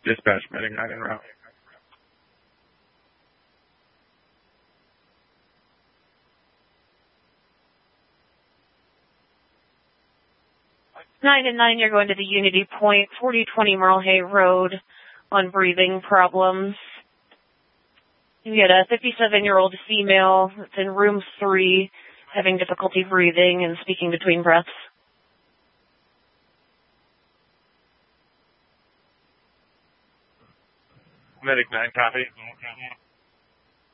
Dispatch, Medic 9 en route. Nine and 9, you're going to the Unity Point, 4020 Merle Hay Road on breathing problems. You get a 57-year-old female that's in room 3 having difficulty breathing and speaking between breaths. Medic 9, copy.